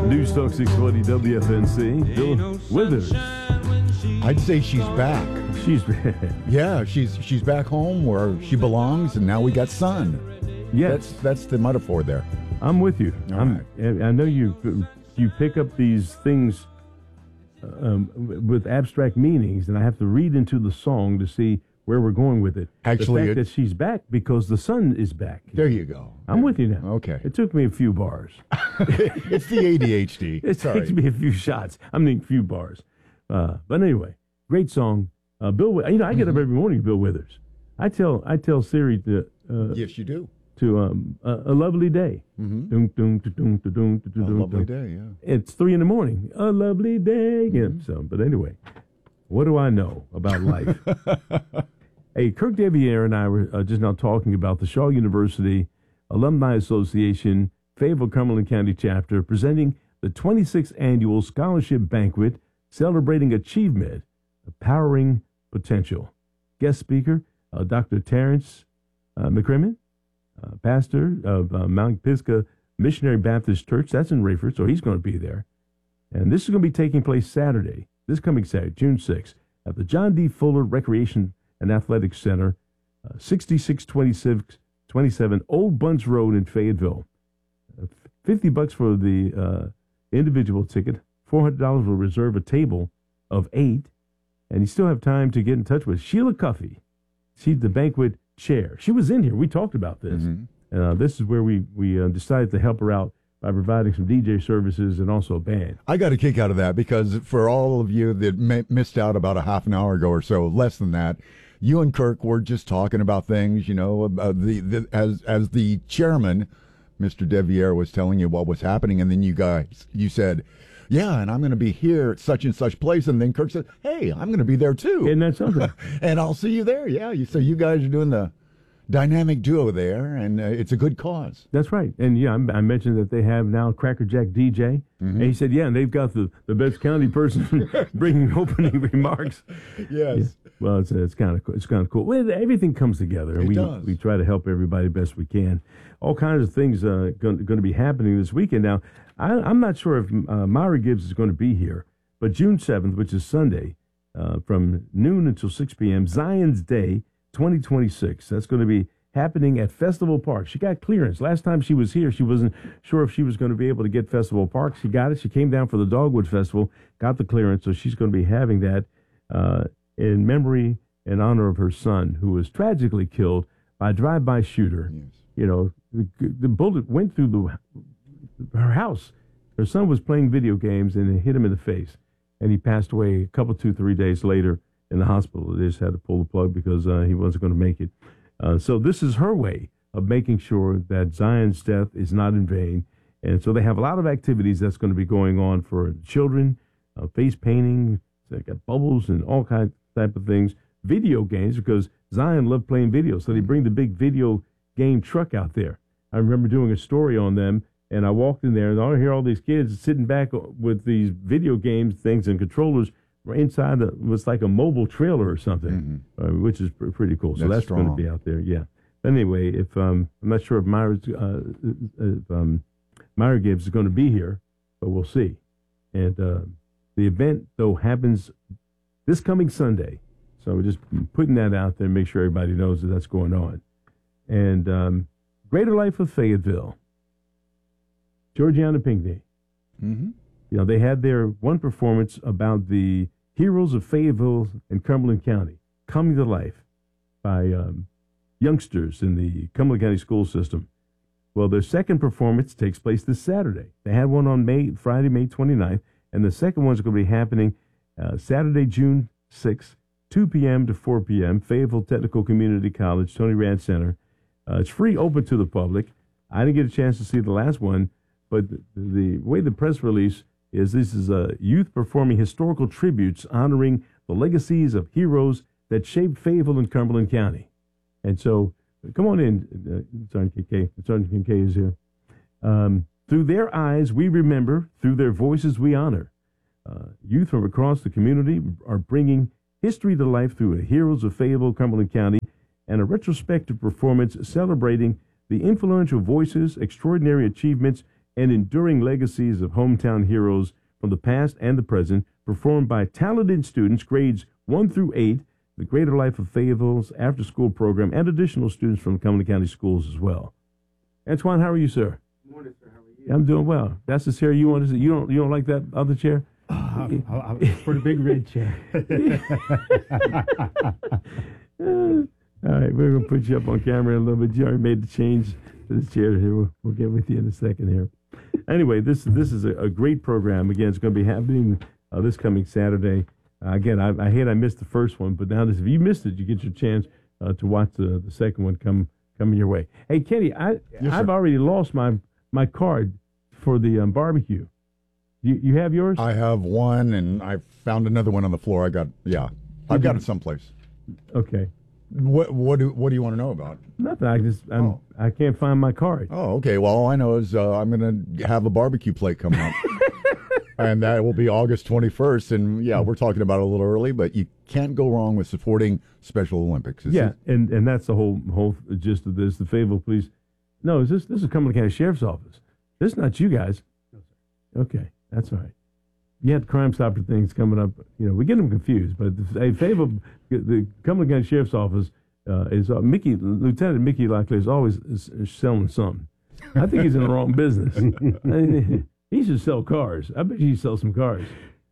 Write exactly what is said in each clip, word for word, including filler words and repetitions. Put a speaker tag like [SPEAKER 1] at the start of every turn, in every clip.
[SPEAKER 1] News Talk six twenty W F N C. Bill Withers.
[SPEAKER 2] I'd say she's back.
[SPEAKER 1] She's
[SPEAKER 2] yeah, she's she's back home where she belongs, and now we got sun.
[SPEAKER 1] Yes,
[SPEAKER 2] that's that's the metaphor there.
[SPEAKER 1] I'm with you.
[SPEAKER 2] All
[SPEAKER 1] I'm,
[SPEAKER 2] right.
[SPEAKER 1] I know you. You pick up these things um, with abstract meanings, and I have to read into the song to see where we're going with it.
[SPEAKER 2] Actually,
[SPEAKER 1] the fact
[SPEAKER 2] it,
[SPEAKER 1] that she's back because the sun is back.
[SPEAKER 2] There you go.
[SPEAKER 1] I'm with you now.
[SPEAKER 2] Okay.
[SPEAKER 1] It took me a few bars.
[SPEAKER 2] It's the A D H D.
[SPEAKER 1] It
[SPEAKER 2] Sorry.
[SPEAKER 1] takes me a few shots. I'm needing a few bars. Uh, but anyway, great song. Uh, Bill, you know, I get mm-hmm. up every morning, Bill Withers. I tell I tell Siri to. Uh,
[SPEAKER 2] yes, you do.
[SPEAKER 1] To um, a, a lovely day.
[SPEAKER 2] Mm-hmm.
[SPEAKER 1] Doom, doom, doom, doom, doom, doom,
[SPEAKER 2] a lovely
[SPEAKER 1] doom.
[SPEAKER 2] day, yeah.
[SPEAKER 1] It's three in the morning. A lovely day. Mm-hmm. Yeah, so, but anyway, what do I know about life? Hey, Kirk Deviere and I were uh, just now talking about the Shaw University Alumni Association Fayetteville Cumberland County chapter presenting the twenty-sixth Annual Scholarship Banquet celebrating achievement, empowering potential. Guest speaker, uh, Doctor Terrence uh, McCrimmon. Uh, pastor of uh, Mount Pisgah Missionary Baptist Church. That's in Rayford, so he's going to be there. And this is going to be taking place Saturday, this coming Saturday, June sixth, at the John D. Fuller Recreation and Athletics Center, uh, sixty-six twenty-seven Old Bunch Road in Fayetteville. Uh, fifty bucks for the uh, individual ticket. four hundred dollars will reserve a table of eight. And you still have time to get in touch with Sheila Cuffey. She's the banquet chair. She was in here. We talked about this. Mm-hmm. Uh, this is where we, we uh, decided to help her out by providing some D J services and also a band.
[SPEAKER 2] I got a kick out of that because for all of you that m- missed out about a half an hour ago or so, less than that, you and Kirk were just talking about things, you know, about the, the as as the chairman, Mister Deviere, was telling you what was happening, and then you guys, you said, yeah, and I'm going to be here at such and such place. And then Kirk said, hey, I'm going to be there too.
[SPEAKER 1] Isn't that something?
[SPEAKER 2] And I'll see you there. Yeah. You, so you guys are doing the dynamic duo there, and uh, it's a good cause.
[SPEAKER 1] That's right. And yeah, I, I mentioned that they have now Cracker Jack D J. Mm-hmm. And he said, yeah, and they've got the, the best county person bringing opening remarks.
[SPEAKER 2] Yes.
[SPEAKER 1] Yeah. Well, it's, it's kind of it's kind of cool. Well, everything comes together. And
[SPEAKER 2] it
[SPEAKER 1] we,
[SPEAKER 2] does.
[SPEAKER 1] We try to help everybody best we can. All kinds of things uh, going to be happening this weekend. Now, I, I'm not sure if uh, Myra Gibbs is going to be here, but June seventh, which is Sunday, uh, from noon until six p.m., Zion's Day twenty twenty-six. That's going to be happening at Festival Park. She got clearance. Last time she was here, she wasn't sure if she was going to be able to get Festival Park. She got it. She came down for the Dogwood Festival, got the clearance, so she's going to be having that uh, in memory and honor of her son, who was tragically killed by a drive-by shooter.
[SPEAKER 2] Yes.
[SPEAKER 1] You know, the, the bullet went through the her house. Her son was playing video games and it hit him in the face, and he passed away a couple, two, three days later in the hospital. They just had to pull the plug because uh, he wasn't going to make it. Uh, so this is her way of making sure that Zion's death is not in vain. And so they have a lot of activities that's going to be going on for children, uh, face painting, they got bubbles and all kinds type of things, video games, because Zion loved playing video. So they bring the big video game truck out there. I remember doing a story on them, and I walked in there, and I hear all these kids sitting back with these video games things and controllers inside the, was like a mobile trailer or something, mm-hmm. uh, which is pr- pretty cool. So that's, that's going to be out there, yeah. But anyway, if um, I'm not sure if Myra's, uh, if, um, Myra Gibbs is going to be here, but we'll see. And uh, the event, though, happens this coming Sunday. So we're just putting that out there, make sure everybody knows that that's going on. And um, Greater Life of Fayetteville, Georgiana Pinckney.
[SPEAKER 2] Mm-hmm.
[SPEAKER 1] You know, they had their one performance about the heroes of Fayetteville and Cumberland County coming to life by um, youngsters in the Cumberland County school system. Well, their second performance takes place this Saturday. They had one on May Friday, May twenty-ninth, and the second one's going to be happening uh, Saturday, June sixth, two p.m. to four p.m., Fayetteville Technical Community College, Tony Rand Center. Uh, it's free, open to the public. I didn't get a chance to see the last one, but the, the way the press release is, this is a youth performing historical tributes honoring the legacies of heroes that shaped Fayetteville and Cumberland County. And so, come on in, uh, Sergeant Kincaid. Sergeant Kincaid is here. Um, through their eyes, we remember. Through their voices, we honor. Uh, youth from across the community are bringing history to life through the heroes of Fayetteville, Cumberland County, and a retrospective performance celebrating the influential voices, extraordinary achievements, and enduring legacies of hometown heroes from the past and the present, performed by talented students, grades one through eight, the Greater Life of Fayetteville's after-school program, and additional students from Cumberland County Schools as well. Antoine, how are you, sir?
[SPEAKER 3] Good morning, sir. How are you?
[SPEAKER 1] I'm doing well. That's the chair you want to sit. You don't, you don't like that other chair?
[SPEAKER 3] Uh, I, I, for the big red chair.
[SPEAKER 1] All right, we're going to put you up on camera in a little bit. You already made the change to this chair here. We'll, we'll get with you in a second here. Anyway, this this is a, a great program. Again, it's going to be happening uh, this coming Saturday. Uh, again, I, I hate I missed the first one, but now this, if you missed it, you get your chance uh, to watch the, the second one come coming your way. Hey, Kenny, I
[SPEAKER 2] Yes,
[SPEAKER 1] I've
[SPEAKER 2] sir.
[SPEAKER 1] already lost my my card for the um, barbecue. You you have yours?
[SPEAKER 2] I have one, and I found another one on the floor. I got, yeah, I've got it someplace.
[SPEAKER 1] Okay.
[SPEAKER 2] What what do what do you want to know about?
[SPEAKER 1] Nothing. I just I'm,
[SPEAKER 2] Oh.
[SPEAKER 1] I can't find my card.
[SPEAKER 2] Oh, okay. Well, all I know is uh, I'm going to have a barbecue plate coming up, and that will be August twenty-first. And yeah, we're talking about it a little early, but you can't go wrong with supporting Special Olympics. It's
[SPEAKER 1] Yeah, and, and that's the whole whole gist of this. The Fayetteville Police. No, is this this is Cumberland County Sheriff's Office. This is not you guys.
[SPEAKER 3] No, sir.
[SPEAKER 1] Okay, that's all right. You had Crime Stopper things coming up. You know, we get them confused. But the hey, Fayetteville, the Cumberland County Sheriff's Office uh, is uh, Mickey Lieutenant Mickey Locklear is always is, is selling something. I think he's in the wrong business. I mean, he should sell cars. I bet you he sells some cars.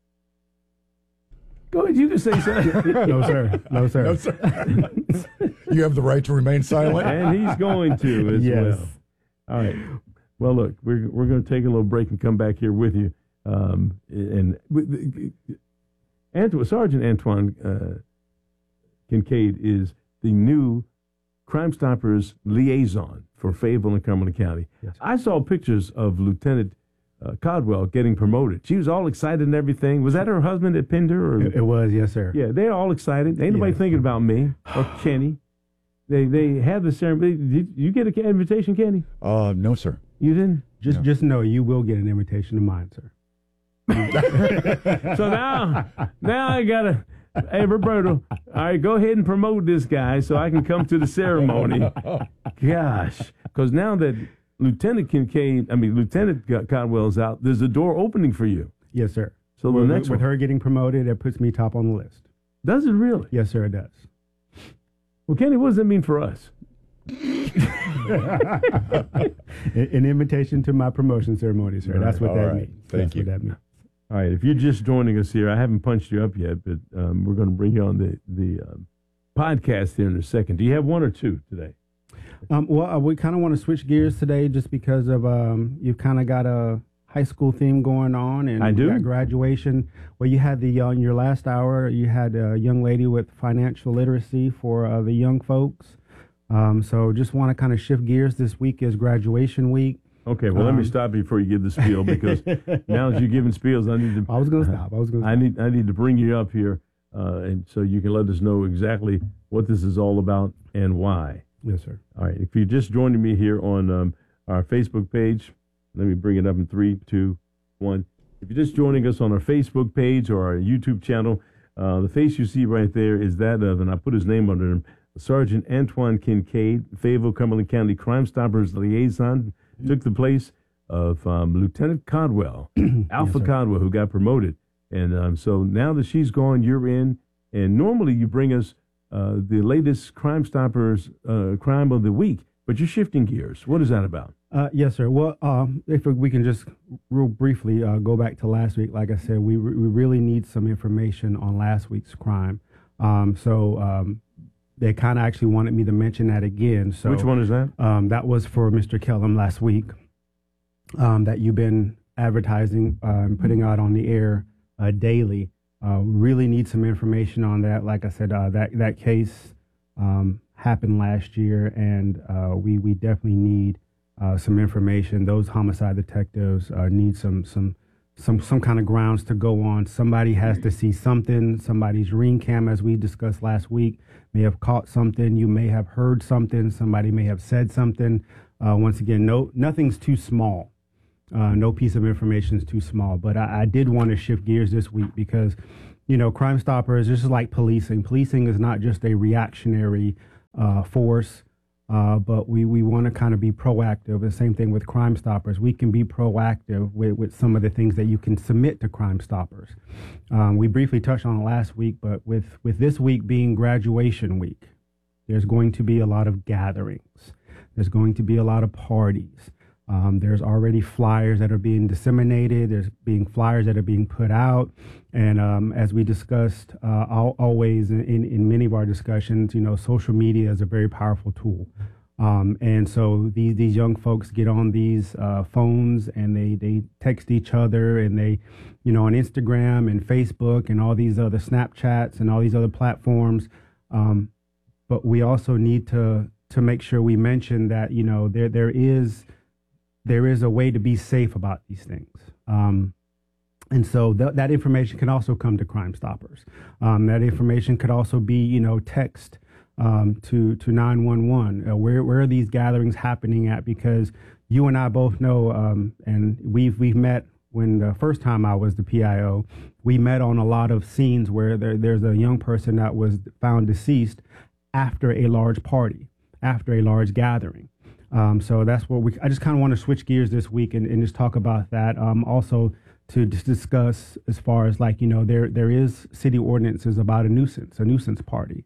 [SPEAKER 1] Go ahead, you can say something.
[SPEAKER 3] No, sir. No, sir.
[SPEAKER 2] No, sir. You have the right to remain silent.
[SPEAKER 1] And he's going to as
[SPEAKER 3] Yes.
[SPEAKER 1] well. All right. Well, look, we're we're going to take a little break and come back here with you. Um, and Antoine, Sergeant Antoine uh, Kincaid is the new Crime Stoppers liaison for Fayetteville and Cumberland County.
[SPEAKER 3] Yes.
[SPEAKER 1] I saw pictures of Lieutenant uh, Codwell getting promoted. She was all excited and everything. Was that her husband that pinned her? Or?
[SPEAKER 3] It, it was, yes, sir.
[SPEAKER 1] Yeah, they're all excited. Ain't nobody
[SPEAKER 3] Yes.
[SPEAKER 1] thinking about me or Kenny. They they had the ceremony. Did you get an invitation, Kenny?
[SPEAKER 2] Uh, no, sir.
[SPEAKER 1] You didn't?
[SPEAKER 3] Just,
[SPEAKER 2] No.
[SPEAKER 3] just know you will get an invitation to mine, sir.
[SPEAKER 1] So now, now I gotta, hey Roberto, all right, go ahead and promote this guy so I can come to the ceremony. Gosh, because now that Lieutenant Kincaid, I mean Lieutenant Codwell's out, there's a door opening for you.
[SPEAKER 3] Yes, sir.
[SPEAKER 1] So the
[SPEAKER 3] with,
[SPEAKER 1] next
[SPEAKER 3] with
[SPEAKER 1] one,
[SPEAKER 3] her getting promoted, it puts me top on the list.
[SPEAKER 1] does it really?
[SPEAKER 3] Yes, sir, it does.
[SPEAKER 1] Well, Kenny, what does that mean for us?
[SPEAKER 3] An an invitation to my promotion ceremony, sir. That's what
[SPEAKER 2] All
[SPEAKER 3] that
[SPEAKER 2] right.
[SPEAKER 3] means.
[SPEAKER 2] Thank
[SPEAKER 3] That's
[SPEAKER 2] you.
[SPEAKER 3] what that means.
[SPEAKER 1] All right, if you're just joining us here, I haven't punched you up yet, but um, we're going to bring you on the the um, podcast here in a second. Do you have one or two today?
[SPEAKER 3] Um, well, uh, we kind of want to switch gears today just because of um, you've kind of got a high school theme going on. And
[SPEAKER 1] I
[SPEAKER 3] you
[SPEAKER 1] do.
[SPEAKER 3] got graduation. Well, you had the, uh, in your last hour, you had a young lady with financial literacy for uh, the young folks. Um, so just want to kind of shift gears. This week is graduation week.
[SPEAKER 1] Okay, well, let me
[SPEAKER 3] Um,
[SPEAKER 1] stop you before you give the spiel because now that you're giving spiels, I need to.
[SPEAKER 3] I was going to stop. I was going to
[SPEAKER 1] I
[SPEAKER 3] stop.
[SPEAKER 1] need I need to bring you up here, uh, and so you can let us know exactly what this is all about and why.
[SPEAKER 3] Yes, sir.
[SPEAKER 1] All right, if you're just joining me here on um, our Facebook page, let me bring it up in three, two, one. If you're just joining us on our Facebook page or our YouTube channel, uh, the face you see right there is that of, and I put his name under him, Sergeant Antoine Kincaid, Fayetteville, Cumberland County Crime Stoppers liaison, took the place of um, Lieutenant Codwell, Alpha
[SPEAKER 3] sir.
[SPEAKER 1] Codwell, who got promoted. And um, so now that she's gone, you're in. And normally you bring us uh, the latest Crime Stoppers uh, crime of the week, but you're shifting gears. What is that about?
[SPEAKER 3] Uh, yes, sir. Well, um, if we can just real briefly uh, go back to last week, like I said, we, re- we really need some information on last week's crime. Um, so um, they kind of actually wanted me to mention that again. So
[SPEAKER 1] Which one is that?
[SPEAKER 3] Um, that was for Mister Kellum last week. Um, that you've been advertising uh, and putting out on the air uh, daily. Uh, really need some information on that. Like I said, uh, that that case um, happened last year, and uh, we we definitely need uh, some information. Those homicide detectives uh, need some some some some kind of grounds to go on. Somebody has to see something. Somebody's ring cam, as we discussed last week, may have caught something. You may have heard something. Somebody may have said something. Uh, once again, no, nothing's too small. Uh, no piece of information is too small. But I, I did want to shift gears this week because, you know, Crime Stoppers, this is like policing. Policing is not just a reactionary uh, force. Uh, but we, we want to kind of be proactive. The same thing with Crime Stoppers. We can be proactive with, with some of the things that you can submit to Crime Stoppers. Um, we briefly touched on it last week, but with, with this week being graduation week, there's going to be a lot of gatherings. There's going to be a lot of parties. Um, there's already flyers that are being disseminated. There's being flyers that are being put out. And um, as we discussed uh, always in, in many of our discussions, you know, social media is a very powerful tool. Um, and so these, these young folks get on these uh, phones and they, they text each other and they, you know, on Instagram and Facebook and all these other Snapchats and all these other platforms. Um, but we also need to to make sure we mention that, you know, there there is there is a way to be safe about these things. Um, and so th- that information can also come to Crime Stoppers. Um, that information could also be, you know, text um, to to nine one one. Uh, where where are these gatherings happening at? Because you and I both know, um, and we've we've met when the first time I was the P I O. We met on a lot of scenes where there, there's a young person that was found deceased after a large party, after a large gathering. Um, so that's what we, I just kind of want to switch gears this week and, and just talk about that. Um, also to just discuss as far as like, you know, there, there is city ordinances about a nuisance, a nuisance party,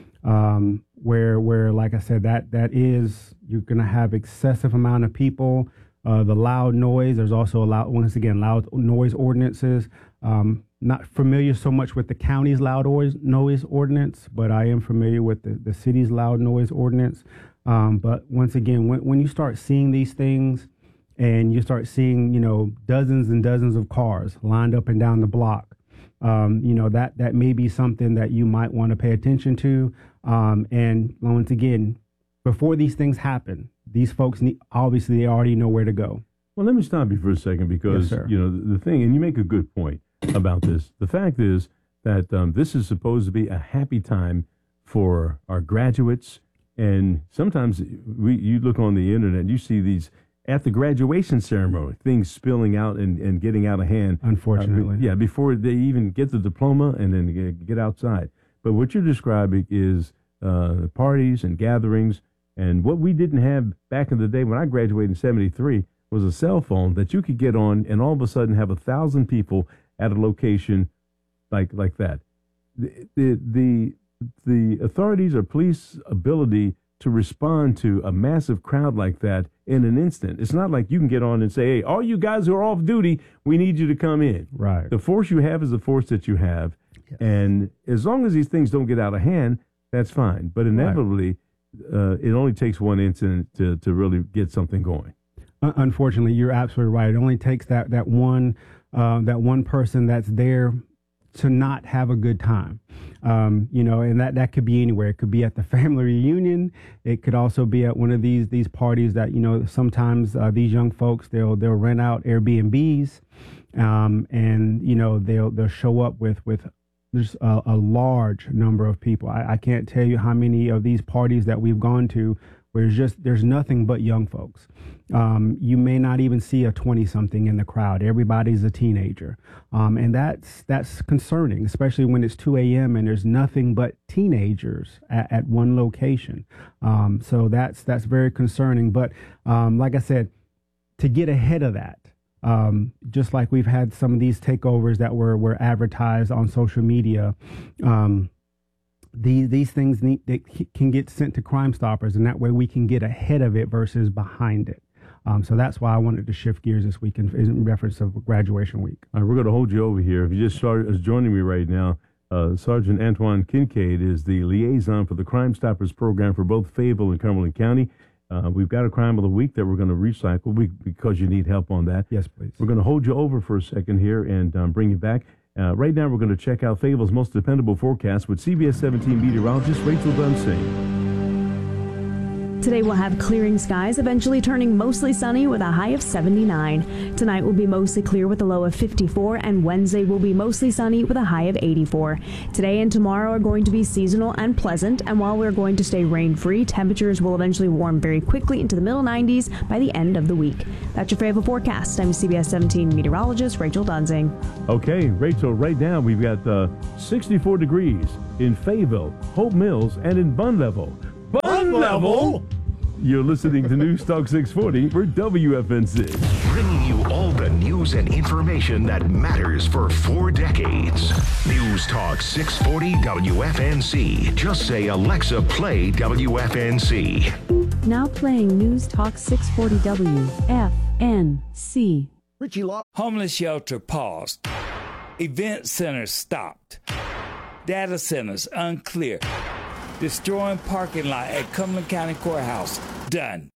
[SPEAKER 3] um, where, where, like I said, that, that is, you're going to have excessive amount of people, uh, the loud noise. There's also a loud, once again, loud noise ordinances. Um, not familiar so much with the county's loud noise, noise ordinance, but I am familiar with the, the city's loud noise ordinance. Um, but once again, when, when you start seeing these things and you start seeing, you know, dozens and dozens of cars lined up and down the block, um, you know, that, that may be something that you might want to pay attention to. Um, and once again, before these things happen, these folks need, obviously they already know where to go.
[SPEAKER 1] Well, let me stop you for a second because,
[SPEAKER 3] Yes,
[SPEAKER 1] you know, the, the thing, and you make a good point about this. The fact is that um, this is supposed to be a happy time for our graduates. And sometimes we, you look on the internet, you see these at the graduation ceremony, things spilling out and, and getting out of hand.
[SPEAKER 3] Unfortunately.
[SPEAKER 1] Uh, yeah, before they even get the diploma and then get outside. But what you're describing is uh, parties and gatherings. And what we didn't have back in the day when I graduated in seventy-three was a cell phone that you could get on and all of a sudden have a thousand people at a location like like that. The, the, the The authorities or police ability to respond to a massive crowd like that in an instant. It's not like you can get on and say, hey, all you guys who are off duty, we need you to come in.
[SPEAKER 3] Right.
[SPEAKER 1] The force you have is the force that you have. Yes. And as long as these things don't get out of hand, that's fine. But inevitably, right. uh, it only takes one incident to, to really get something going.
[SPEAKER 3] Unfortunately, you're absolutely right. It only takes that, that one, uh, that one person that's there to not have a good time. Um, you know, and that, that could be anywhere. It could be at the family reunion. It could also be at one of these, these parties that, you know, sometimes uh, these young folks, they'll, they'll rent out Airbnbs, um, and, you know, they'll, they'll show up with, with just a, a large number of people. I, I can't tell you how many of these parties that we've gone to where there's just, there's nothing but young folks. Um, you may not even see a twenty something in the crowd. Everybody's a teenager. Um, and that's, that's concerning, especially when it's two a.m. and there's nothing but teenagers at, at one location. Um, so that's, that's very concerning. But, um, like I said, to get ahead of that, um, just like we've had some of these takeovers that were, were advertised on social media, um, These these things need, they can get sent to Crime Stoppers, and that way we can get ahead of it versus behind it. Um, so that's why I wanted to shift gears this week in, in reference of graduation week.
[SPEAKER 1] All right, we're going to hold you over here. If you just started as joining me right now, uh, Sergeant Antoine Kincaid is the liaison for the Crime Stoppers program for both Fayetteville and Cumberland County. Uh, we've got a crime of the week that we're going to recycle we, because you need help on that.
[SPEAKER 3] Yes, please.
[SPEAKER 1] We're going to hold you over for a second here and um, bring you back. Uh, right now, we're going to check out Fayetteville's most dependable forecast with C B S seventeen meteorologist Rachel Dunsing.
[SPEAKER 4] Today we'll have clearing skies, eventually turning mostly sunny with a high of seventy-nine. Tonight will be mostly clear with a low of fifty-four, and Wednesday will be mostly sunny with a high of eighty-four. Today and tomorrow are going to be seasonal and pleasant, and while we're going to stay rain-free, temperatures will eventually warm very quickly into the middle nineties by the end of the week. That's your Fayetteville forecast. I'm C B S seventeen meteorologist Rachel Dunsing. Okay,
[SPEAKER 1] Rachel, right now we've got uh, sixty-four degrees in Fayetteville, Hope Mills, and in Bun Level. Bun Level? You're listening to News Talk six forty for W F N C.
[SPEAKER 5] Bringing you all the news and information that matters for four decades. News Talk six forty W F N C. Just say, Alexa, play W F N C.
[SPEAKER 6] Now playing News Talk six forty W F N C.
[SPEAKER 2] Richie Law.
[SPEAKER 7] Homeless shelter paused. Event centers stopped. Data centers unclear. Destroying parking lot at Cumberland County Courthouse. Done.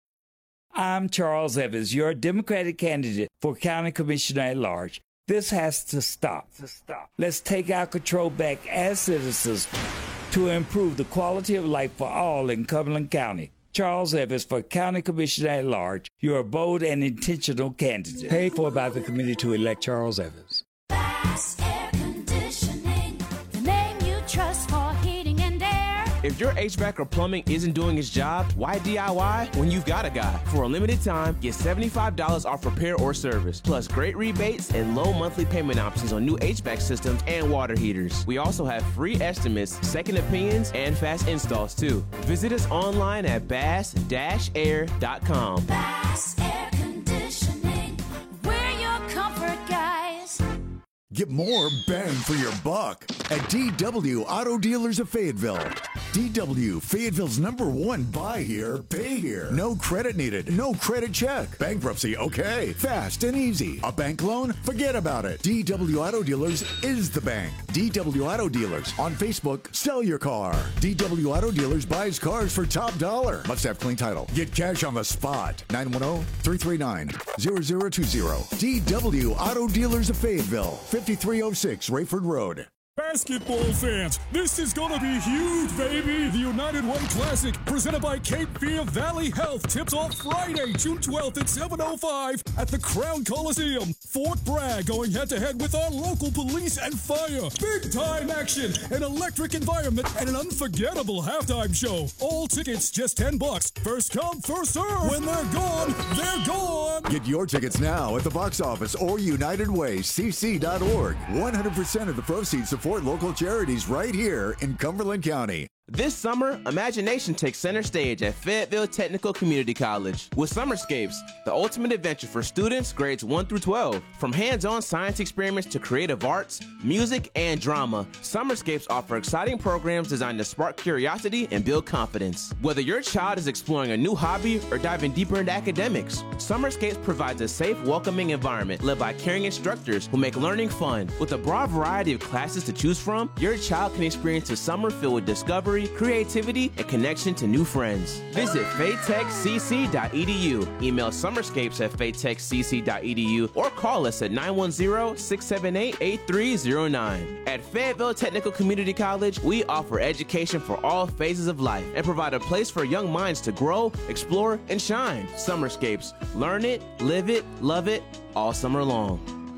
[SPEAKER 7] I'm Charles Evans, your Democratic candidate for County Commissioner at Large. This has to stop. To stop. Let's take our control back as citizens to improve the quality of life for all in Cumberland County. Charles Evans for County Commissioner at Large, your bold and intentional candidate. Paid for by the committee to elect Charles Evans.
[SPEAKER 8] Bass Air Conditioning, the name you trust for heating and air.
[SPEAKER 9] If your H V A C or plumbing isn't doing its job, why D I Y when you've got a guy? For a limited time, get seventy-five dollars off repair or service, plus great rebates and low monthly payment options on new H V A C systems and water heaters. We also have free estimates, second opinions, and fast installs too. Visit us online at bass dash air dot com.
[SPEAKER 8] Bass Air Conditioning, we're your comfort guys.
[SPEAKER 10] Get more bang for your buck at D W Auto Dealers of Fayetteville. D W, Fayetteville's number one buy here, pay here. No credit needed, no credit check. Bankruptcy, okay. Fast and easy. A bank loan? Forget about it. D W Auto Dealers is the bank. D W Auto Dealers. On Facebook, sell your car. D W Auto Dealers buys cars for top dollar. Must have clean title. Get cash on the spot. nine one zero, three three nine, zero zero two zero. D W Auto Dealers of Fayetteville. fifty-three oh six Rayford Road.
[SPEAKER 11] Basketball fans, this is gonna be huge, baby! The United Way Classic, presented by Cape Fear Valley Health, tips off Friday, June twelfth at seven oh five at the Crown Coliseum. Fort Bragg going head-to-head with our local police and fire. Big-time action, an electric environment, and an unforgettable halftime show. All tickets just ten bucks. First come, first serve. When they're gone, they're gone!
[SPEAKER 10] Get your tickets now at the box office or united way c c dot org. one hundred percent of the proceeds support local charities right here in Cumberland County.
[SPEAKER 9] This summer, imagination takes center stage at Fayetteville Technical Community College with Summerscapes, the ultimate adventure for students grades one through twelve. From hands-on science experiments to creative arts, music, and drama, Summerscapes offer exciting programs designed to spark curiosity and build confidence. Whether your child is exploring a new hobby or diving deeper into academics, Summerscapes provides a safe, welcoming environment led by caring instructors who make learning fun. With a broad variety of classes to choose from, your child can experience a summer filled with discovery, creativity, and connection to new friends. Visit faytech c c dot e d u, email summerscapes at faytech c c dot e d u, or call us at nine one zero, six seven eight, eight three zero nine. At Fayetteville Technical Community College, we offer education for all phases of life and provide a place for young minds to grow, explore, and shine. Summerscapes. Learn it, live it, love it, all summer long.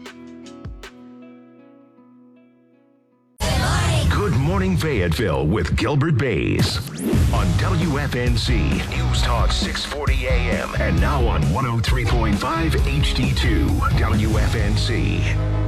[SPEAKER 5] Good Morning Fayetteville with Gilbert Bays on W F N C News Talk six forty A M and now on one oh three point five H D two W F N C.